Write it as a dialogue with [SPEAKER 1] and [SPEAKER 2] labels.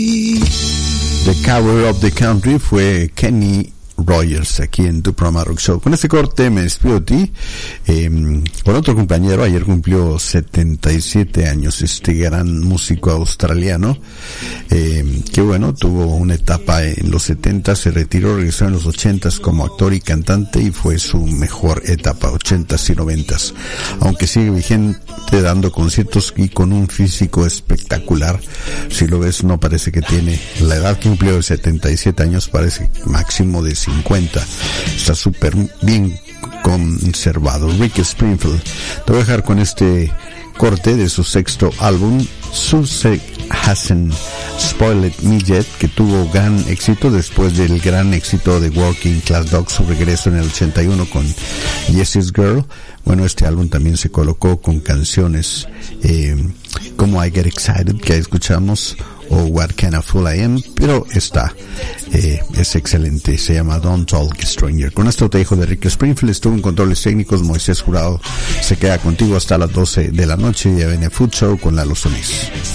[SPEAKER 1] The Cowboy of the Country fue Kenny Rogers aquí en tu programa Rock Show. Con este corte me despido de ti, con otro compañero. Ayer cumplió 77 años este gran músico australiano, que bueno, tuvo una etapa en los 70, se retiró, regresó en los 80 como actor y cantante, y fue su mejor etapa, 80s y 90s, aunque sigue vigente dando conciertos y con un físico espectacular. Si lo ves, no parece que tiene la edad que cumplió de 77 años, parece máximo de 50. Está súper bien conservado. Rick Springfield. Te voy a dejar con este corte de su sexto álbum, Susie Hasn't Spoiled Me Yet, que tuvo gran éxito después del gran éxito de Working Class Dog, su regreso en el 81 con Jesse's Girl. Bueno, este álbum también se colocó con canciones como I Get Excited, que escuchamos, o What Kind of Fool I Am, pero esta es excelente, se llama Don't Talk Stranger. Con esto te dejo de Rick Springfield. Estuvo en controles técnicos Moisés Jurado. Se queda contigo hasta las 12 de la noche y ya viene Food Show con Lalo Solís.